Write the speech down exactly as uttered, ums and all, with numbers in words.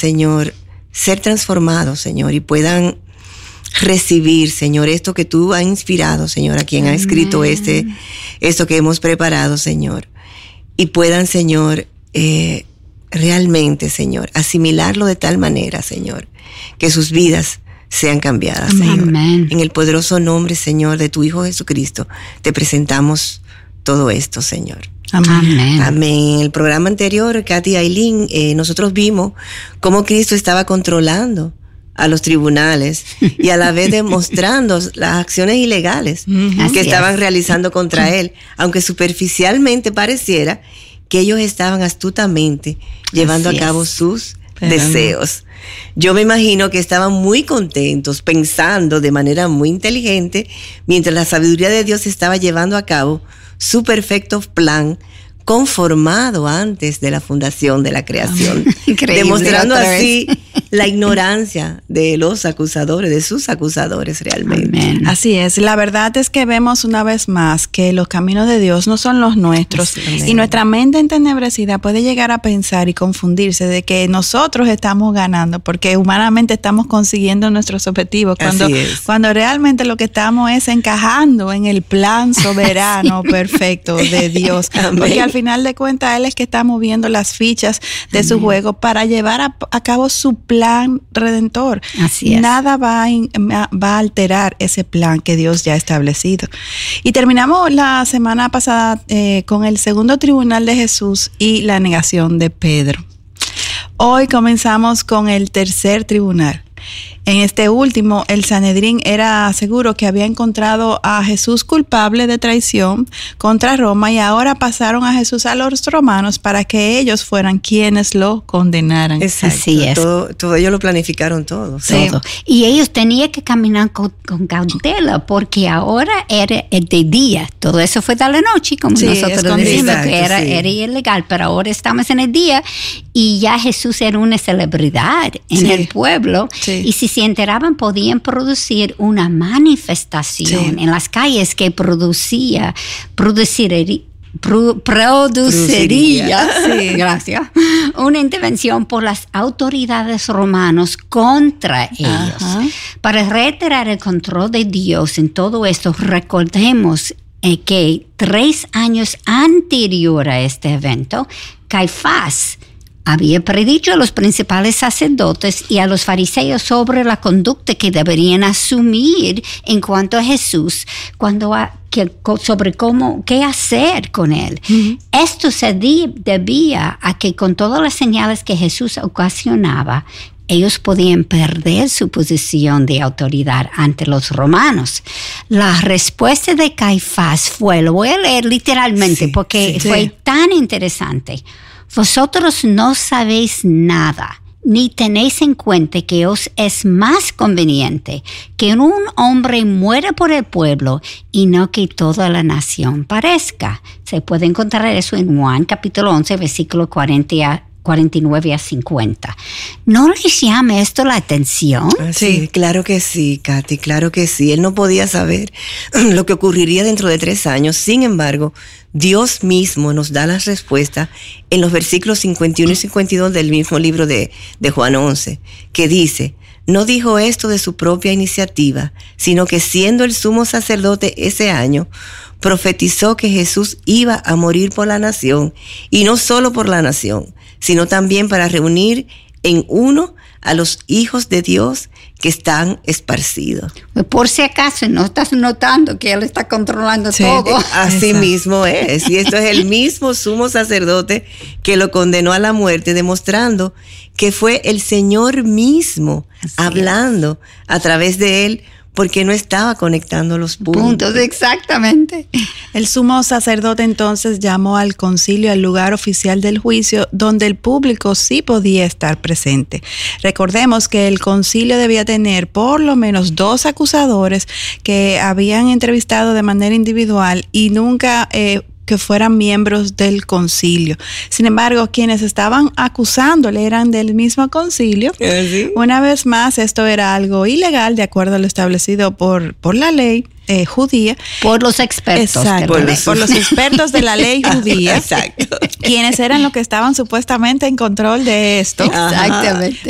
Señor, ser transformados, Señor, y puedan recibir, Señor, esto que tú has inspirado, Señor, a quien ha escrito este, esto que hemos preparado, Señor, y puedan, Señor, eh, realmente, Señor, asimilarlo de tal manera, Señor, que sus vidas sean cambiadas, Amén. Señor. Amén. En el poderoso nombre, Señor, de tu Hijo Jesucristo, te presentamos todo esto, Señor. Amén. Amén. En el programa anterior, Katy y Aileen, eh, nosotros vimos cómo Cristo estaba controlando a los tribunales y a la vez demostrando las acciones ilegales Así que estaban es. realizando contra él, aunque superficialmente pareciera que ellos estaban astutamente llevando Así a cabo es. sus Pero deseos. Yo me imagino que estaban muy contentos, pensando de manera muy inteligente, mientras la sabiduría de Dios estaba llevando a cabo su perfecto plan, conformado antes de la fundación de la creación. Increíble, Demostrando otra así vez. la ignorancia de los acusadores, de sus acusadores realmente. Amén. Así es, la verdad es que vemos una vez más que los caminos de Dios no son los nuestros. Amén. Y nuestra mente entenebrecida puede llegar a pensar y confundirse de que nosotros estamos ganando porque humanamente estamos consiguiendo nuestros objetivos, cuando, Así es. cuando realmente lo que estamos es encajando en el plan soberano perfecto de Dios. Amén. Porque al final de cuentas Él es que está moviendo las fichas de Amén. Su juego para llevar a, a cabo su plan redentor. Así es. Nada va a, in- va a alterar ese plan que Dios ya ha establecido. Y terminamos la semana pasada eh, con el segundo tribunal de Jesús y la negación de Pedro. Hoy comenzamos con el tercer tribunal. En este último, el Sanedrín era seguro que había encontrado a Jesús culpable de traición contra Roma y ahora pasaron a Jesús a los romanos para que ellos fueran quienes lo condenaran. Exacto. Así es. Todo, todo ellos lo planificaron todo. Sí. Todo. Y ellos tenían que caminar con, con cautela porque ahora era de día. Todo eso fue de la noche, como Sí, nosotros escondido. decimos, Exacto, que era, sí. era ilegal. Pero ahora estamos en el día y ya Jesús era una celebridad en Sí. el pueblo. Sí. Y si se enteraban, podían producir una manifestación Sí. en las calles que producía, produciría. Pro- produciría, Sí. gracias, una intervención por las autoridades romanas contra ellos. Ajá. Para reiterar el control de Dios en todo esto, recordemos eh, que tres años anterior a este evento, Caifás había predicho a los principales sacerdotes y a los fariseos sobre la conducta que deberían asumir en cuanto a Jesús, cuando a, que, sobre cómo, qué hacer con él. Uh-huh. Esto se di, debía a que con todas las señales que Jesús ocasionaba, ellos podían perder su posición de autoridad ante los romanos. La respuesta de Caifás fue, lo voy a leer literalmente Sí, porque sí. fue Sí. tan interesante. Vosotros no sabéis nada, ni tenéis en cuenta que os es más conveniente que un hombre muera por el pueblo y no que toda la nación parezca. Se puede encontrar eso en Juan capítulo once, versículo cuarenta a cuarenta y nueve a cincuenta. ¿No les llama esto la atención? Ah, sí, Sí. claro que sí, Katy, claro que sí. Él no podía saber lo que ocurriría dentro de tres años. Sin embargo, Dios mismo nos da la respuesta en los versículos cincuenta y uno y cincuenta y dos del mismo libro de, de Juan once, que dice: no dijo esto de su propia iniciativa, sino que siendo el sumo sacerdote ese año, profetizó que Jesús iba a morir por la nación, y no solo por la nación, sino también para reunir en uno a los hijos de Dios que están esparcidos. Por si acaso no estás notando que Él está controlando Sí. todo. Así Exacto. mismo es. Y esto es el mismo sumo sacerdote que lo condenó a la muerte, demostrando que fue el Señor mismo Así hablando a través de él, porque no estaba conectando los puntos. Puntos, exactamente. El sumo sacerdote entonces llamó al concilio al lugar oficial del juicio donde el público sí podía estar presente. Recordemos que el concilio debía tener por lo menos dos acusadores que habían entrevistado de manera individual y nunca eh, que fueran miembros del concilio. Sin embargo, quienes estaban acusándole eran del mismo concilio. ¿Sí? Una vez más, esto era algo ilegal de acuerdo a lo establecido por, por la ley eh, judía. Por los expertos. Exacto, Por por, los- por los expertos de la ley judía, Exacto. quienes eran los que estaban supuestamente en control de esto. Ajá. Exactamente.